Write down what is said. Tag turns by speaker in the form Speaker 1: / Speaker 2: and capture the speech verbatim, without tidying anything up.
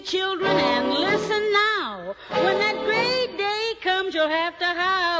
Speaker 1: Children, and listen now. When that great day comes, you'll have to howl.